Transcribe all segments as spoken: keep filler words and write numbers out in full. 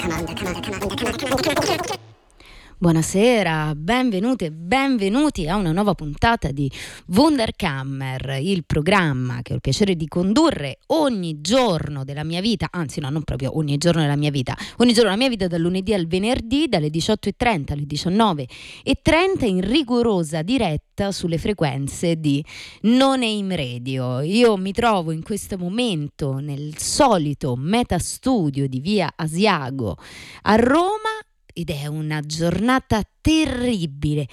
Buonasera, benvenute e benvenuti a una nuova puntata di Wunderkammer, il programma che ho il piacere di condurre ogni giorno della mia vita, anzi no, non proprio ogni giorno della mia vita, ogni giorno della mia vita dal lunedì al venerdì, dalle diciotto e trenta alle diciannove e trenta in rigorosa diretta sulle frequenze di Non-Aim Radio. Io mi trovo in questo momento nel solito metastudio di via Asiago a Roma ed è una giornata terribile.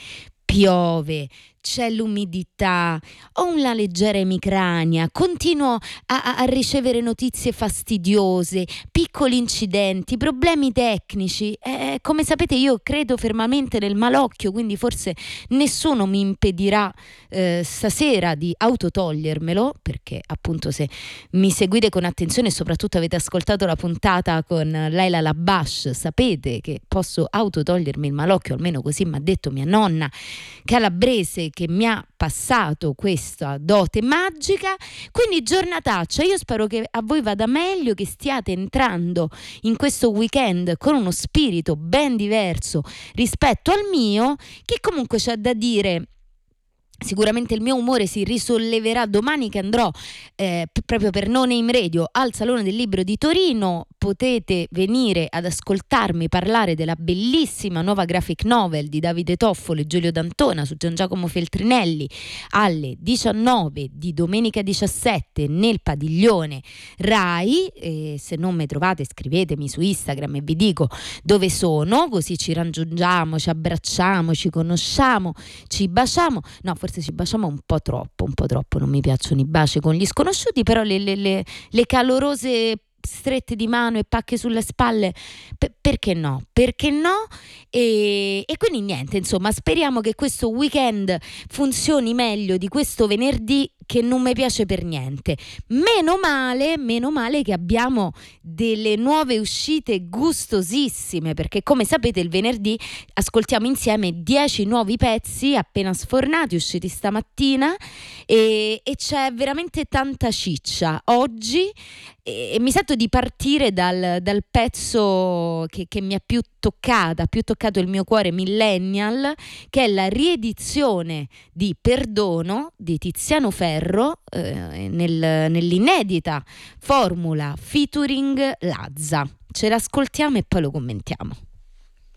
Piove, c'è l'umidità, ho una leggera emicrania, continuo a, a ricevere notizie fastidiose, piccoli incidenti, problemi tecnici. Eh, come sapete io credo fermamente nel malocchio, quindi forse nessuno mi impedirà eh, stasera di autotogliermelo, perché appunto se mi seguite con attenzione e soprattutto avete ascoltato la puntata con Laila Labash, sapete che posso autotogliermi il malocchio, almeno così mi ha detto mia nonna calabrese che mi ha passato questa dote magica. Quindi giornataccia, io spero che a voi vada meglio, che stiate entrando in questo weekend con uno spirito ben diverso rispetto al mio, che comunque c'è da dire. Sicuramente il mio umore si risolleverà domani che andrò eh, p- proprio per Non-Aim Radio al Salone del Libro di Torino. Potete venire ad ascoltarmi parlare della bellissima nuova graphic novel di Davide Toffolo e Giulio D'Antona su Gian Giacomo Feltrinelli alle diciannove di domenica diciassette nel padiglione Rai. E se non mi trovate scrivetemi su Instagram e vi dico dove sono, così ci raggiungiamo, ci abbracciamo, ci conosciamo, ci baciamo. No, forse ci baciamo un po' troppo, un po' troppo, non mi piacciono i baci con gli sconosciuti, però le, le, le, le calorose strette di mano e pacche sulle spalle, P- perché no? Perché no? E, e quindi niente, insomma, speriamo che questo weekend funzioni meglio di questo venerdì che non mi piace per niente. Meno male, meno male che abbiamo delle nuove uscite gustosissime, perché come sapete il venerdì ascoltiamo insieme dieci nuovi pezzi appena sfornati, usciti stamattina, e, e c'è veramente tanta ciccia oggi. E, e mi sento di partire dal, dal pezzo che, che mi ha più toccata, più toccato il mio cuore millennial, che è la riedizione di Perdono di Tiziano Ferro eh, nel, nell'inedita formula featuring Lazza. Ce l'ascoltiamo e poi lo commentiamo.